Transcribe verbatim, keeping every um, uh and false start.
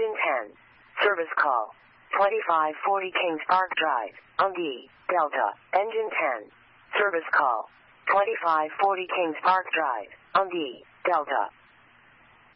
Engine ten. Service call. twenty-five forty Kings Park Drive, Undy, Delta. Engine ten. Service call. twenty-five forty Kings Park Drive, Undy, Delta.